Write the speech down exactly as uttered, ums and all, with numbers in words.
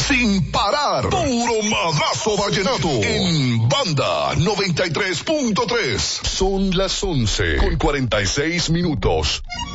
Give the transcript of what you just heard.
sin parar. Puro madrazo vallenato en Banda noventa y tres punto tres. Son las once con cuarenta y seis minutos.